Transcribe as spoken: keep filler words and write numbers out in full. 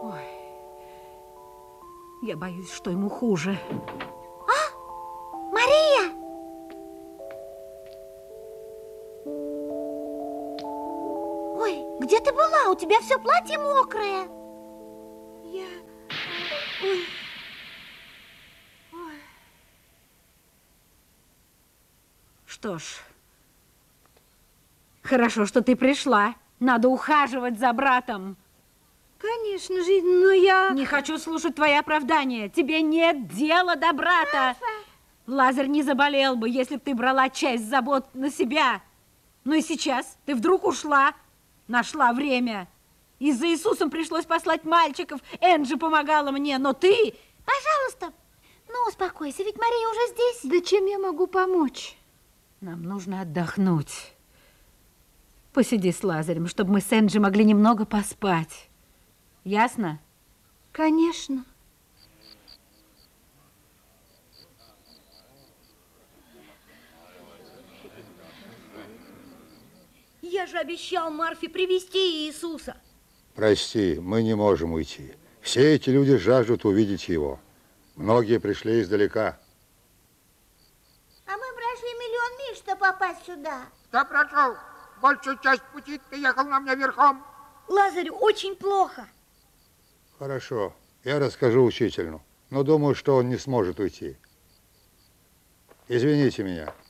Ой, я боюсь, что ему хуже. А? Мария! Ой, где ты была? У тебя все платье мокрое. Я... Ой. Ой. Что ж, хорошо, что ты пришла. Надо ухаживать за братом. Конечно же, но я... Не хочу слушать твои оправдания. Тебе нет дела до брата. Марфа! Лазарь не заболел бы, если бы ты брала часть забот на себя. Ну и сейчас ты вдруг ушла, нашла время. И за Иисусом пришлось послать мальчиков. Энджи помогала мне, но ты... Пожалуйста, ну успокойся, ведь Мария уже здесь. Да чем я могу помочь? Нам нужно отдохнуть. Посиди с Лазарем, чтобы мы с Энджи могли немного поспать. Ясно? Конечно. Я же обещал Марфе привести Иисуса. Прости, мы не можем уйти. Все эти люди жаждут увидеть его. Многие пришли издалека. А мы прошли миллион миль, чтобы попасть сюда. Кто прошел? Большую часть пути ты ехал на мне верхом. Лазарю очень плохо. Хорошо, я расскажу учителю, но думаю, что он не сможет уйти. Извините меня.